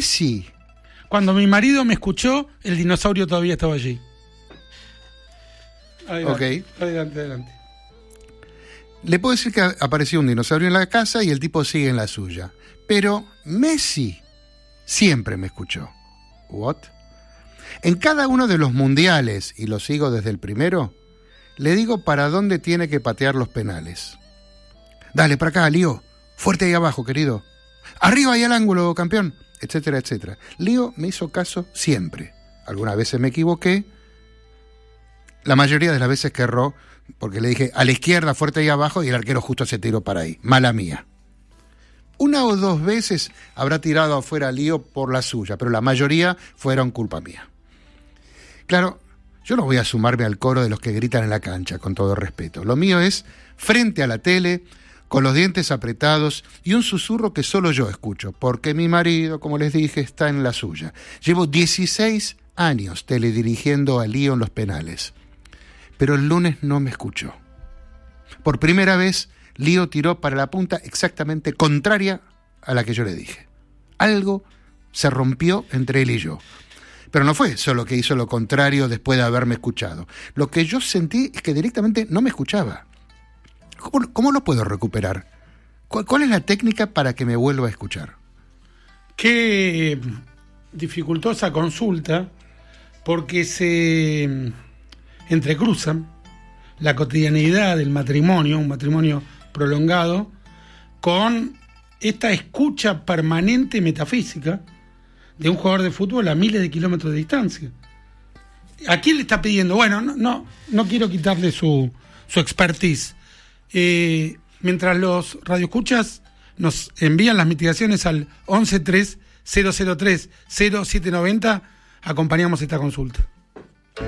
Messi. Cuando mi marido me escuchó, el dinosaurio todavía estaba allí. Adelante, adelante. Le puedo decir que apareció un dinosaurio en la casa y el tipo sigue en la suya. Pero Messi siempre me escuchó. ¿What? En cada uno de los mundiales, y lo sigo desde el primero, le digo para dónde tiene que patear los penales. Dale, para acá, Lío. Fuerte ahí abajo, querido. Arriba ahí al ángulo, campeón. Etcétera, etcétera. Lío me hizo caso siempre. Algunas veces me equivoqué. La mayoría de las veces que erró, porque le dije a la izquierda, fuerte ahí abajo, y el arquero justo se tiró para ahí. Mala mía. Una o dos veces habrá tirado afuera a Lío por la suya, pero la mayoría fueron culpa mía. Claro, yo no voy a sumarme al coro de los que gritan en la cancha, con todo respeto. Lo mío es frente a la tele, con los dientes apretados y un susurro que solo yo escucho, porque mi marido, como les dije, está en la suya. Llevo 16 años teledirigiendo a Lío en los penales, pero el lunes no me escuchó. Por primera vez, Lío tiró para la punta exactamente contraria a la que yo le dije. Algo se rompió entre él y yo. Pero no fue solo que hizo lo contrario después de haberme escuchado. Lo que yo sentí es que directamente no me escuchaba. ¿Cómo lo puedo recuperar? ¿Cuál es la técnica para que me vuelva a escuchar? Qué dificultosa consulta, porque se entrecruzan la cotidianeidad del matrimonio, un matrimonio prolongado, con esta escucha permanente metafísica de un jugador de fútbol a miles de kilómetros de distancia. ¿A quién le está pidiendo? Bueno, no quiero quitarle su expertise. Mientras los radioescuchas nos envían las mitigaciones al 1130030790, acompañamos esta consulta.